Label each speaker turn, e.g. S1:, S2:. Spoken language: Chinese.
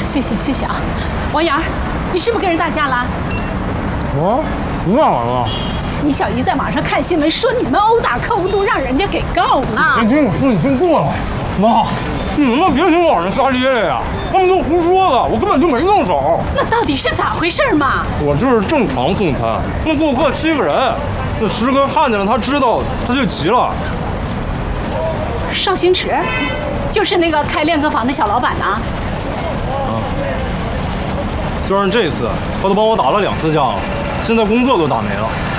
S1: 谢谢啊，王源，你是不是跟人打架了？
S2: 我干啥了？
S1: 你小姨在网上看新闻说你们殴打客户都让人家给告了。
S2: 先听我说，你先过来。妈，你能不能别听网上瞎咧咧呀？他们都胡说的，我根本就没动手。
S1: 那到底是咋回事嘛？
S2: 我就是正常送餐，那顾客7个人，那师哥看见了，他知道他就急了。
S1: 邵星驰，就是那个开练歌房的小老板呐。
S2: 虽然这次他都帮我打了2次架了，现在工作都打没了。